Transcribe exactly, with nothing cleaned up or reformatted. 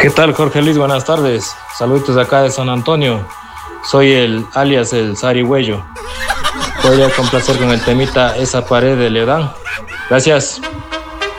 ¿Qué tal, Jorge Luis? Buenas tardes. Saluditos de acá de San Antonio. Soy el alias el Zarigüeyo. Podría complacer con el temita Esa pared de Leodán. Gracias.